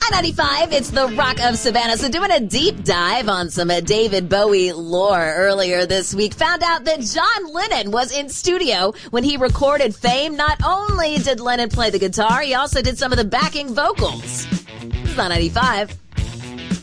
995, it's the Rock of Savannah. So doing a deep dive on some David Bowie lore earlier this week. Found out that John Lennon was in studio when he recorded Fame. Not only did Lennon play the guitar, he also did some of the backing vocals. This is 995.